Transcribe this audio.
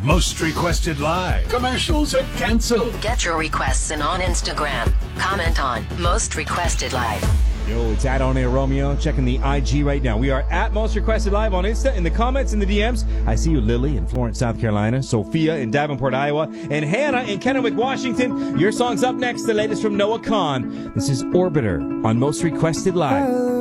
Most Requested Live. Commercials are canceled. Get your requests in on Instagram. Comment on Most Requested Live. Yo, it's at On Air Romeo. Checking the IG right now. We are at Most Requested Live on Insta. In the comments, in the DMs, I see you, Lily in Florence, South Carolina, Sophia in Davenport, Iowa, and Hannah in Kennewick, Washington. Your song's up next, the latest from Noah Kahan. This is Orbiter on Most Requested Live.